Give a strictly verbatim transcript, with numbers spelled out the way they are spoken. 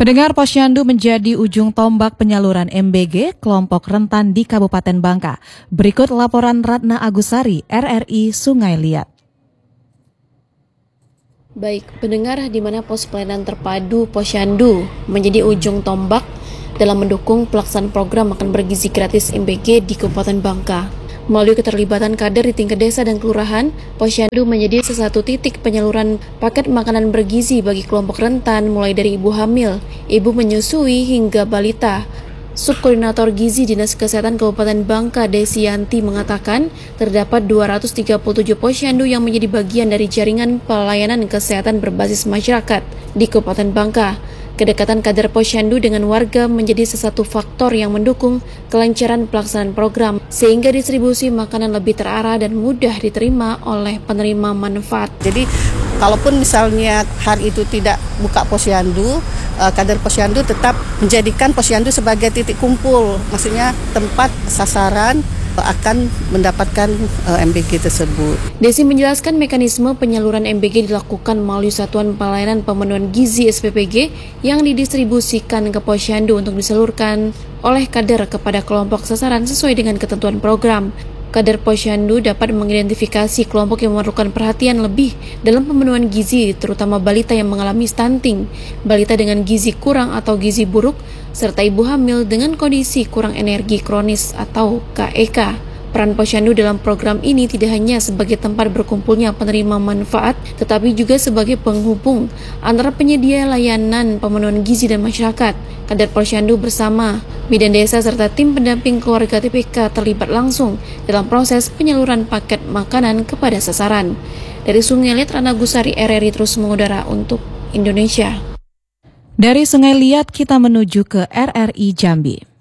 Pendengar, Posyandu menjadi ujung tombak penyaluran M B G kelompok rentan di Kabupaten Bangka. Berikut laporan Ratna Agusari, R R I Sungai Liat. Baik, pendengar, di mana pos pelayanan terpadu Posyandu menjadi ujung tombak dalam mendukung pelaksanaan program makan bergizi gratis M B G di Kabupaten Bangka. Melalui keterlibatan kader di tingkat desa dan kelurahan, Posyandu menjadi salah satu titik penyaluran paket makanan bergizi bagi kelompok rentan mulai dari ibu hamil, ibu menyusui hingga balita. Subkoordinator Gizi Dinas Kesehatan Kabupaten Bangka, Desianti, mengatakan terdapat dua ratus tiga puluh tujuh posyandu yang menjadi bagian dari jaringan pelayanan kesehatan berbasis masyarakat di Kabupaten Bangka. Kedekatan kader posyandu dengan warga menjadi salah satu faktor yang mendukung kelancaran pelaksanaan program, sehingga distribusi makanan lebih terarah dan mudah diterima oleh penerima manfaat. Jadi, kalaupun misalnya hari itu tidak buka posyandu, kader posyandu tetap menjadikan posyandu sebagai titik kumpul, maksudnya tempat sasaran akan mendapatkan M B G tersebut. Desi menjelaskan mekanisme penyaluran M B G dilakukan melalui Satuan Pelayanan Pemenuhan Gizi S P P G yang didistribusikan ke posyandu untuk disalurkan oleh kader kepada kelompok sasaran sesuai dengan ketentuan program. Kader posyandu dapat mengidentifikasi kelompok yang memerlukan perhatian lebih dalam pemenuhan gizi, terutama balita yang mengalami stunting, balita dengan gizi kurang atau gizi buruk, serta ibu hamil dengan kondisi kurang energi kronis atau K E K. Peran posyandu dalam program ini tidak hanya sebagai tempat berkumpulnya penerima manfaat, tetapi juga sebagai penghubung antara penyedia layanan pemenuhan gizi dan masyarakat. Kader posyandu bersama bidan desa serta tim pendamping keluarga T P K terlibat langsung dalam proses penyaluran paket makanan kepada sasaran. Dari Sungai Liat, Ratna Agusari, R R I terus mengudara untuk Indonesia. Dari Sungai Liat kita menuju ke R R I Jambi.